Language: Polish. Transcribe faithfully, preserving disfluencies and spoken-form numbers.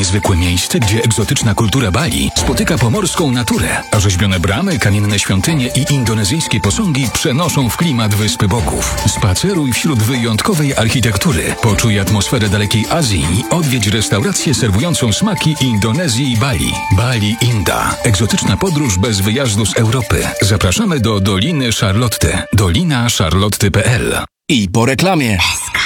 niezwykłe miejsce, gdzie egzotyczna kultura Bali spotyka pomorską naturę, a rzeźbione bramy, kamienne świątynie i indonezyjskie posągi przenoszą w klimat Wyspy Bogów. Spaceruj wśród wyjątkowej architektury, poczuj atmosferę dalekiej Azji i odwiedź restaurację serwującą smaki Indonezji i Bali. Bali Inda. Egzotyczna podróż bez wyjazdu z Europy. Zapraszamy do Doliny Charlotte. dolina charlotte kropka p l. I po reklamie.